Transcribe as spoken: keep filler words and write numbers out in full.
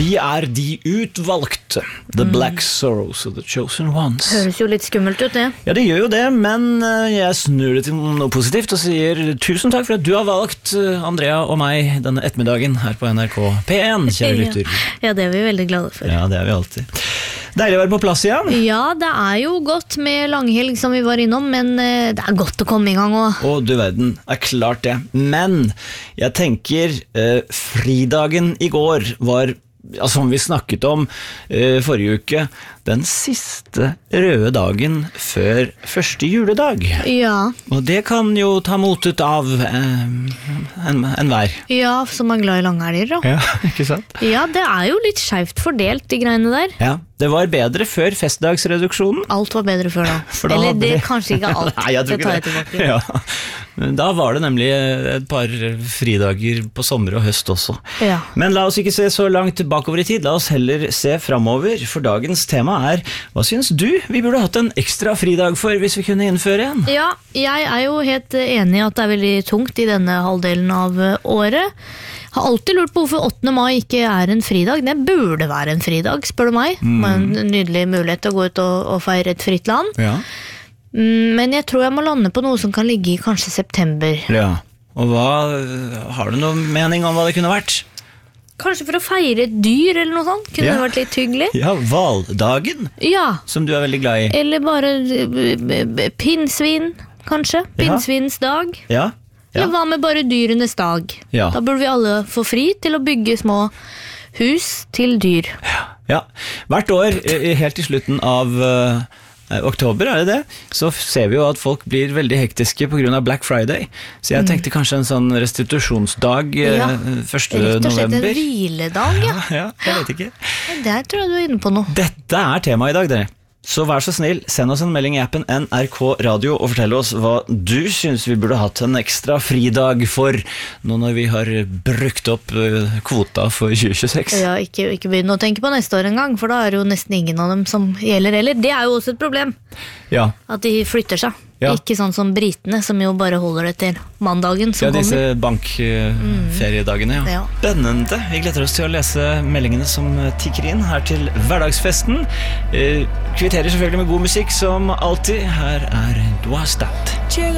Vi er de utvalgte. The Black Sorrows of the Chosen Ones. Høres jo litt skummelt ut, det. Ja, det gjør jo det, men jeg snur det til noe positivt og sier tusen takk for at du har valgt Andrea og meg denne ettermiddagen her på N R K P en, kjære lytter. Ja, det er vi veldig glade for. Ja, det er vi alltid. Deilig å være på plass igjen. Ja, det er jo godt med langhelg som vi var innom, men det er godt å komme i gang også. Og du verden, er klart det. Men jeg tenker, eh, fridagen i går var, ja, som vi snakket om eh, forrige uke, den siste røde dagen før første juledag. Ja. Og det kan jo ta motet av eh, en, en vær. Ja, som er glad i langhelger da. Ja, ikke sant? Ja, det er jo litt skjevt fordelt, de greiene der. Ja, det var bedre før festdagsreduksjonen. Alt var bedre før da. For da Eller hadde det vi- er kanskje ikke alt. Nei, jeg tror det tar ikke jeg det. tilbake. Ja. Men da var det nemlig et par fridager på sommer og høst også. Ja. Men la oss ikke se så langt bakover i tid, la oss heller se fremover, for dagens tema er, hva synes du vi burde hatt en ekstra fridag for hvis vi kunne innføre en? Ja, jeg er jo helt enig i at det er veldig tungt i denne halvdelen av året. Har alltid lurt på hvorfor åttende mai ikke er en fridag. Det burde være en fridag, spør du meg. Det er en nydelig mulighet til å gå ut og, og feire et fritt land. Ja. Men jeg tror jeg må lande på noe som kan ligge i kanskje september. Ja. Og hva, har du noen mening om hva det kunne vært? Kanskje for å feire et dyr eller noe sånt. Kunne Ja. det vært litt hyggelig? Ja, valdagen, Ja, som du er veldig glad i. eller bare eh, eh, pinnsvin, kanskje. Pinnsvins dag. Ja. Eller Ja. hva med bare dyrenes dag? Ja. Da burde vi alle få fri til å bygge små hus til dyr. Ja, hvert år, eh, helt i slutten av eh, oktober, er det det? Så ser vi jo at folk blir veldig hektiske på grunn av Black Friday. Så jeg tenkte kanskje en sånn restitusjonsdag eh, Ja, første Rett og slett en november. hviledag, ja. Ja, jeg vet ikke. Der tror jeg du er inne på noe. Dette er tema i dag, dere. Så vær så snill, send oss en melding i appen N R K Radio og fortell oss hva du synes vi burde hatt en ekstra fridag for, nå når vi har brukt opp eh, kvota for tjue tjueseks. Ja, ikke, ikke begynne å tenke på neste år en gang, for da er det jo nesten ingen av dem som gjelder heller. Det er jo også et problem, Ja, at de flytter seg. Ja. Ikke sånn som britene, som jo bare holder det til mandagen som ja disse kommer. bankferiedagene, ja. Ja. Spennende. Vi gleder oss til å lese meldingene som tikker inn her til hverdagsfesten. Eh, kvitterer selvfølgelig med god musikk som alltid. Her er Dwastat.